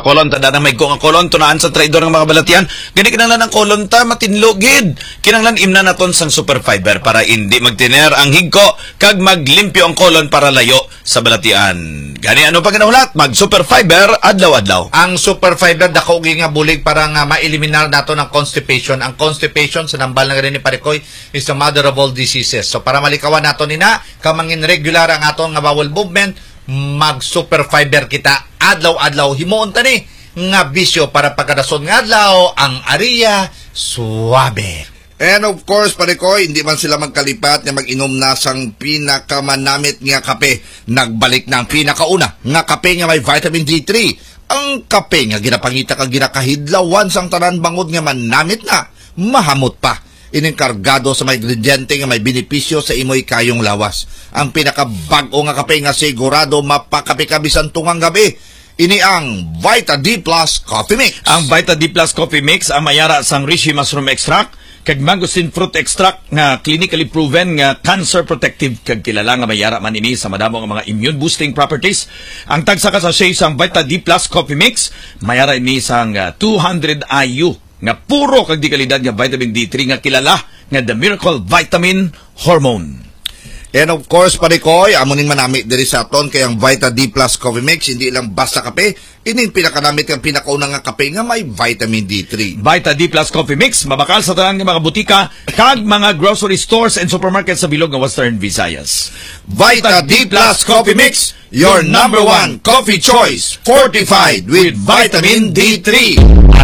kolon ta na may kung kolon tunaan sa traidor ng mga balatian gani kinahanglan ang kolon ta matinlogid kinahanglan imna naton sang super fiber para hindi magtiner ang higko kag maglimpyo ang kolon para layo sa balatian. Gani ano pa kinahulat mag super fiber adlaw-adlaw. Ang super fiber dako nga bulig para nga ma-eliminar nato ng constipation. Ang constipation sa nambal na ganin ni Parikoy is the mother of all diseases. So para malikawan nato nina kamangin regular ang aton nga bowel movement mag super fiber kita adlaw-adlaw himuon ta ni nga bisyo para pagkadason nga adlaw ang ariya suabe. And of course, Parikoy, hindi man sila magkalipat na mag-inom na sang pinakamanamit nga kape. Nagbalik na ang pinakauna nga kape nga may vitamin D3. Ang kape nga ginapangita kag ginakahidlawan sang tanan bangod nga manamit na mahamot pa. Inengkargado sa may ingrediente nga may benepisyo sa imoy kayong lawas. Ang pinakabag-o nga kape nga sigurado mapakapi-kabisan tungang gabi. Ini ang Vita D Plus Coffee Mix. Ang Vita D Plus Coffee Mix ang mayara sang reishi mushroom extract kag mangosteen fruit extract nga clinically proven nga cancer protective kag kilala nga mayara man ini sa madamo nga mga immune boosting properties. Ang tagsa ka sa sang Vita D Plus Coffee Mix mayara ini sang 200 IU nga puro kag di kalidad nga vitamin D3 nga kilala nga the miracle vitamin hormone. And of course, Parikoy, amuning manamit diri sa aton kay ang Vita D Plus Coffee Mix hindi lang basta kape, ining pinakanamit ang pinakaunang nga kape nga may vitamin D3. Vita D Plus Coffee Mix mabakal sa tanan nga mga butika kag mga grocery stores and supermarkets sa bilog nga Western Visayas. Vita D Plus Coffee Mix, your number one coffee choice, fortified with vitamin D3.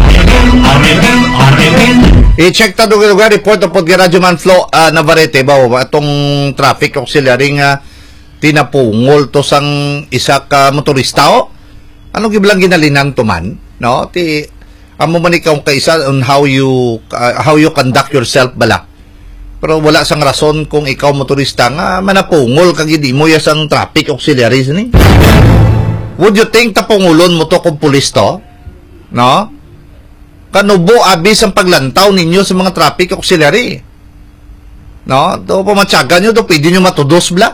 I-check ta dugi lugar report upod nga Radyo Man Flow Navarrete ba atong traffic auxiliary nga tinapungol to sang isa ka motorista o ano giblang ginalinan to man no ti amo man ikaw kaisa on how you conduct yourself bala pero wala sang rason kung ikaw motorista nga manapungol kag hindi mo ya sang traffic auxiliary ni. Would you think tapungulon mo to kung pulis to no? Kanubo abis ang paglantaw ninyo sa mga traffic auxiliary. No? To pamatyagan nyo, to pwede nyo matudos bla.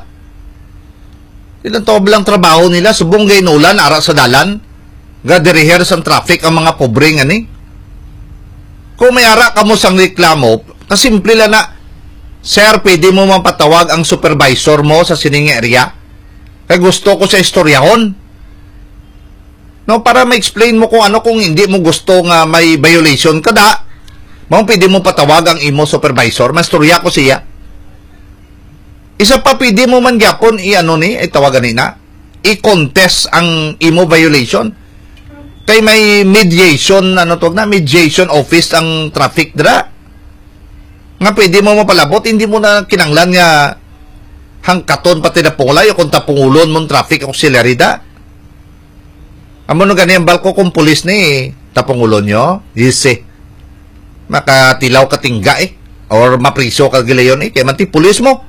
Ilang to blang trabaho nila, subong gainulan, ara sa dalan, gadiriher sa traffic ang mga pobre nga ni. Kung may ara ka mo sang reklamo, kasimple lang na, sir, pwede mo mapatawag ang supervisor mo sa sining area. Kaya gusto ko sa istoryahon. No, para ma-explain mo kung ano kung hindi mo gusto nga may violation kada, pwede mo patawag ang imo supervisor, mastorya ko siya. Isa pa pwede mo man gyapon tawagan nina, i-contest ang imo violation. Kay may mediation, mediation office ang traffic dra. Nga pwede mo mapalabot, hindi mo na kinanglan nga hangkaton pati na pulay o kung tapungulon mong traffic auxiliary da. Amo no ganyan balko kung pulis ni tapungulon nyo, yise. Makatilaw ka tingga or mapriso ka gilayon kaya man ti pulis mo.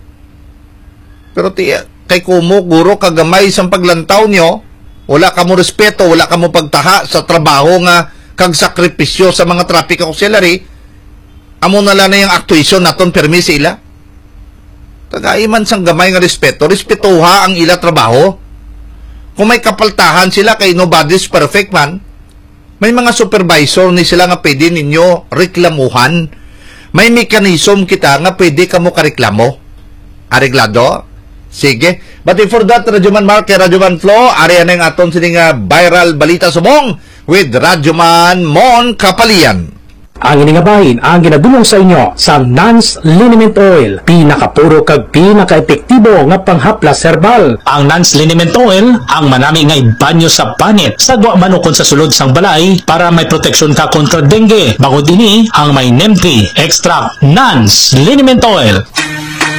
Pero kay kumo guro kagamay sang paglantaw nyo, wala ka mo respeto, wala ka mo pagtaha sa trabaho nga kag sakripisyo sa mga traffic auxiliary, amo na lang na yung actuation naton permis ila. Tagaiman sang gamay nga respeto, respetuha ang ila trabaho. Kung may kapaltahan sila kay nobody's perfect man, may mga supervisor ni sila nga pwede ninyo reklamuhan. May mekanism kita nga pwede ka mo kareklamo. Areglado? Sige. But before that, Radyo Man Mark, Radyo Man Flow, area na yung aton sining viral balita subong with Radyo Man Mon Kapalian. Ang iningabahin ang ginadulong sa inyo sa Nance Liniment Oil. Pinakapuro kag pinaka-epektibo nga panghaplas herbal. Ang Nance Liniment Oil ang manami nga banyo sa panit. Sagwa manukon sa sulod sang balay para may proteksyon ka kontra dengue. Bago dini ang may NEM3 extract Nance Liniment Oil.